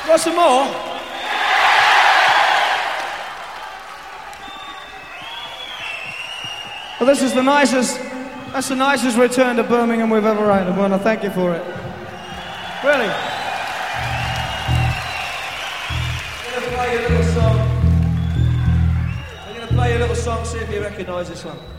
Got some more? Well, this is the nicest return to Birmingham we've ever had. I want to thank you for it. Really. I'm going to play you a little song. See if you recognise this one.